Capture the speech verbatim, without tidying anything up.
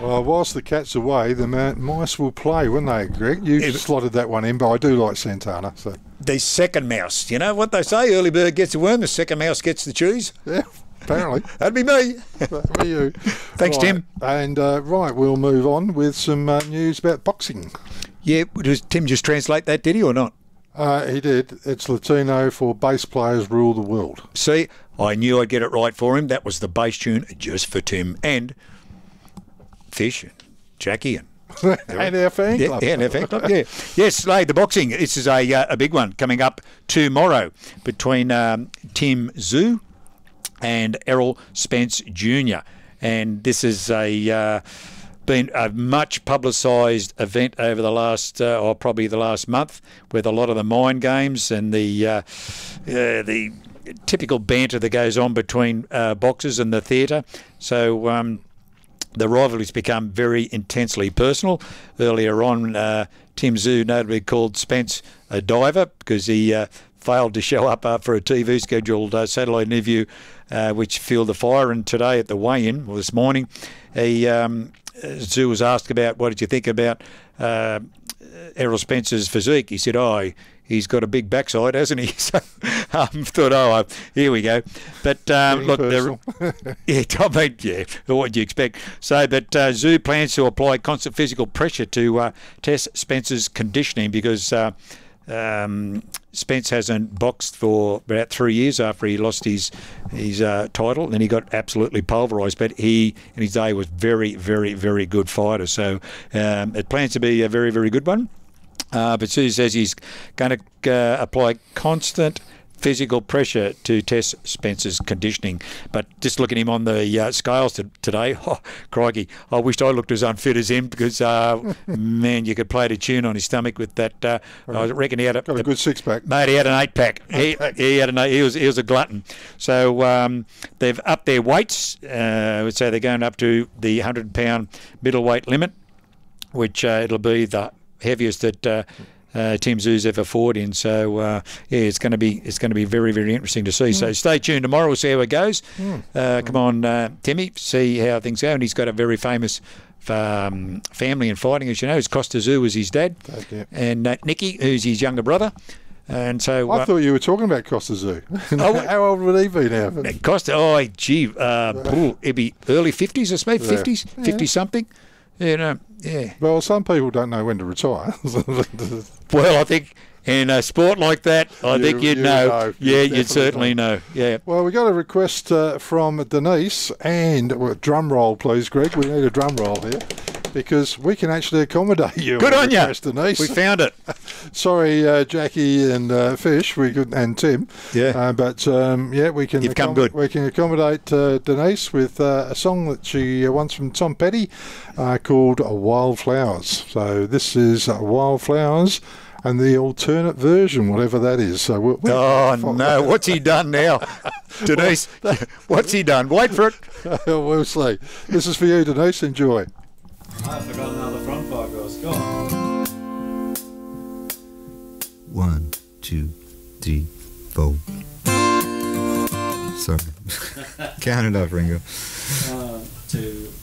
Well, whilst the cat's away, the ma- mice will play, won't they, Greg? You Yeah, slotted that one in, but I do like Santana. So The second mouse. You know what they say? Early bird gets the worm, the second mouse gets the cheese. yeah, apparently. That'd be me. That'll be you. Thanks, Right. Tim. And uh, right, we'll move on with some uh, news about boxing. Yeah, does Tim just translate that, did he, or not? Uh, he did. It's Latino for bass players rule the world. See, I knew I'd get it right for him. That was the bass tune just for Tim and Fish and Jackie and And our fan yeah, club. yeah, and our fan club. Yeah, yes, Slade, the boxing. This is a uh, a big one coming up tomorrow between um, Tim Zhu and Errol Spence Junior And this is a uh, been a much publicised event over the last, uh, or probably the last month, with a lot of the mind games and the uh, uh, the typical banter that goes on between uh, boxers and the theatre. So um, the rivalry's become very intensely personal. Earlier on, uh, Tim Zhu notably called Spence a diver because he uh, failed to show up uh, for a T V scheduled uh, satellite interview, uh, which fueled the fire. And today at the weigh-in, well, this morning, he um, Zhu was asked about what did you think about uh, Errol Spence's physique. He said, "Oh, he's got a big backside, hasn't he?" So I um, thought, "Oh, uh, here we go." But um, look, the, yeah, I mean, yeah, what do you expect? So, but uh, Zhu plans to apply constant physical pressure to uh, test Spence's conditioning because uh, um, Spence hasn't boxed for about three years after he lost his his uh, title, and then he got absolutely pulverised. But he, in his day, was very, very, very good fighter. So um, it plans to be a very, very good one. Uh, but Sue says he's going to uh, apply constant physical pressure to test Spence's conditioning. But just looking at him on the uh, scales to, today, oh, crikey, I wished I looked as unfit as him because, uh, man, you could play the tune on his stomach with that. Uh, right. I reckon he had a, Got a good six-pack. Mate, he had an eight-pack. He, he, had an, he, was, he was a glutton. So um, they've upped their weights. Uh, so they're going up to the one hundred pound middleweight limit, which uh, it'll be the heaviest that uh, uh, Tim Zhu's ever fought in. So uh, yeah, it's going to be it's going to be very, very interesting to see. Mm. So stay tuned tomorrow. We'll see how it goes. Mm. Uh, come on, uh, Timmy, see how things go. And he's got a very famous um, family in fighting, as you know. It's Costa Zhu was his dad, yeah. and uh, Nicky, who's his younger brother. And so I uh, thought you were talking about Costa Zhu. Oh, how old would he be now? Costa, oh gee, uh, it'd be early fifties, I suppose, fifties, yeah. fifty something. You know, yeah. Well, some people don't know when to retire. Well, I think in a sport like that, I you, think you'd you know. know. Yeah, you you'd certainly know. know. Yeah. Well, we got a request uh, from Denise, and well, drum roll, please, Greg. We need a drum roll here because we can actually accommodate you. Good on you, Denise. We found it. Sorry, uh, Jackie and uh, Fish, we could, and Tim. Yeah. Uh, but um, yeah, we can. You've come good. We can accommodate uh, Denise with uh, a song that she uh, wants from Tom Petty uh, called "Wildflowers." So this is uh, "Wildflowers." And the alternate version, whatever that is. So we'll, we'll oh, no. What's he done now? Denise, well, what's he done? Wait for it. We'll see. This is for you, Denise. Enjoy. I've forgotten how the front part goes. Go on. One, two, three, four. Sorry. Count it up, Ringo. One, two,